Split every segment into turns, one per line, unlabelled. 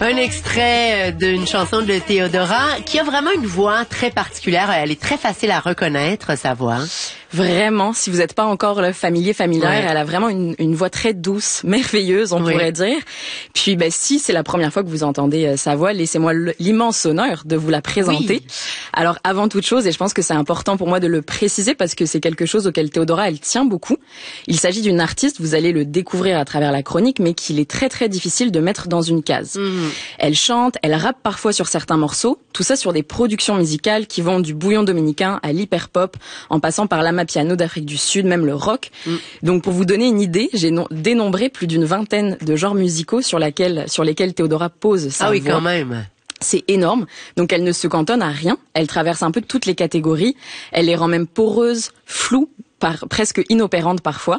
Un extrait d'une chanson de Théodora qui a vraiment une voix très particulière. Elle est très facile à reconnaître, sa voix.
Vraiment, si vous n'êtes pas encore familier, familière, elle a vraiment une voix très douce, merveilleuse, on pourrait dire. Puis, si c'est la première fois que vous entendez sa voix, laissez-moi l'immense honneur de vous la présenter. Oui. Alors, avant toute chose, et je pense que c'est important pour moi de le préciser parce que c'est quelque chose auquel Théodora, elle tient beaucoup. Il s'agit d'une artiste, vous allez le découvrir à travers la chronique, mais qu'il est très très difficile de mettre dans une case. Elle chante, elle rappe parfois sur certains morceaux, tout ça sur des productions musicales qui vont du bouillon dominicain à l'hyperpop, en passant par l'amapiano d'Afrique du Sud, même le rock. Donc pour vous donner une idée, j'ai dénombré plus d'une vingtaine de genres musicaux sur lesquels Théodora pose sa voix.
Ah oui, quand même.
C'est énorme. Donc elle ne se cantonne à rien. Elle traverse un peu toutes les catégories. Elle les rend même poreuses, floues, presque inopérante parfois.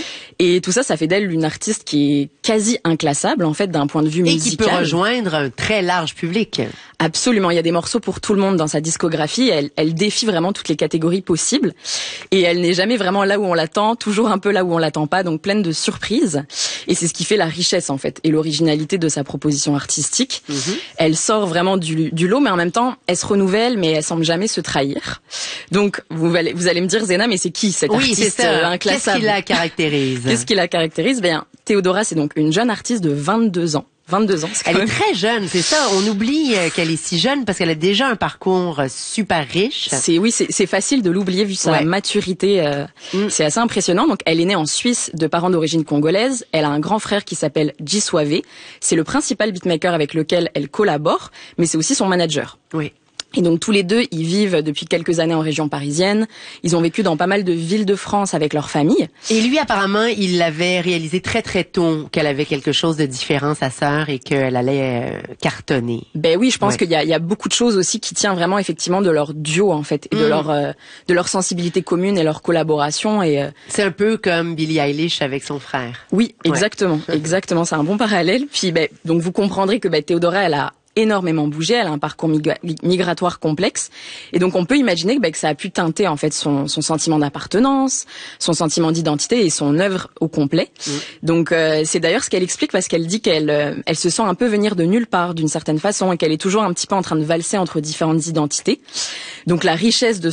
Et tout ça, ça fait d'elle une artiste qui est quasi inclassable, en fait, d'un point de vue musical.
Et qui peut rejoindre un très large public.
Absolument. Il y a des morceaux pour tout le monde dans sa discographie. Elle défie vraiment toutes les catégories possibles. Et elle n'est jamais vraiment là où on l'attend, toujours un peu là où on l'attend pas, donc pleine de surprises. Et c'est ce qui fait la richesse, en fait, et l'originalité de sa proposition artistique. Elle sort vraiment du lot, mais en même temps, elle se renouvelle, mais elle semble jamais se trahir. Donc, vous allez me dire, Zéna, mais c'est qui cette artiste inclassable?
Qu'est-ce qui la caractérise?
Qu'est-ce qui la caractérise? Théodora, c'est donc une jeune artiste de 22 ans. 22 ans.
Elle est très jeune, c'est ça. On oublie qu'elle est si jeune parce qu'elle a déjà un parcours super riche.
C'est facile de l'oublier vu sa maturité. C'est assez impressionnant. Donc, elle est née en Suisse de parents d'origine congolaise. Elle a un grand frère qui s'appelle Jiswavé. C'est le principal beatmaker avec lequel elle collabore, mais c'est aussi son manager.
Oui.
Et donc tous les deux, ils vivent depuis quelques années en région parisienne. Ils ont vécu dans pas mal de villes de France avec leur famille.
Et lui, apparemment, il l'avait réalisé très très tôt qu'elle avait quelque chose de différent, sa sœur, et qu'elle allait cartonner.
Oui, je pense qu'il y a beaucoup de choses aussi qui tient vraiment effectivement de leur duo en fait, et de leur sensibilité commune et leur collaboration. Et
c'est un peu comme Billie Eilish avec son frère.
Oui, exactement, exactement. C'est un bon parallèle. Puis donc vous comprendrez que Théodora, elle a énormément bougé, elle a un parcours migratoire complexe, et donc on peut imaginer que ça a pu teinter en fait son sentiment d'appartenance, son sentiment d'identité et son œuvre au complet. Donc c'est d'ailleurs ce qu'elle explique parce qu'elle dit qu'elle se sent un peu venir de nulle part d'une certaine façon et qu'elle est toujours un petit peu en train de valser entre différentes identités. Donc la richesse de